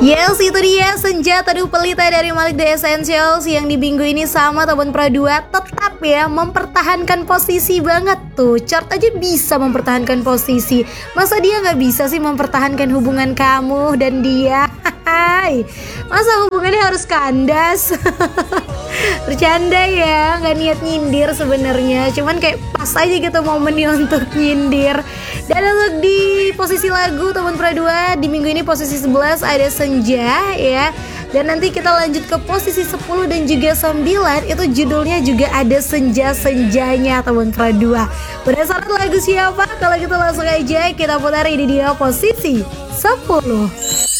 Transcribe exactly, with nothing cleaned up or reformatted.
Yes, itu dia Senja Teduh Pelita dari Malik The Essentials yang di minggu ini sama Tahun Pra dua tetap ya mempertahankan posisi banget tuh. Chart aja bisa mempertahankan posisi. Masa dia nggak bisa sih mempertahankan hubungan kamu dan dia? Hai, masa hubungannya harus kandas? Bercanda ya, nggak niat nyindir sebenarnya. Cuman kayak pas aja gitu momennya untuk nyindir. Dan untuk di posisi lagu Tahun Pra dua di minggu ini posisi sebelas ada Senja ya. Dan nanti kita lanjut ke posisi sepuluh dan juga sembilan, itu judulnya juga ada Senja-senjanya Tahun Pra dua. Berdasarkan lagu siapa? Kalau gitu langsung aja kita putar, ini dia posisi sepuluh.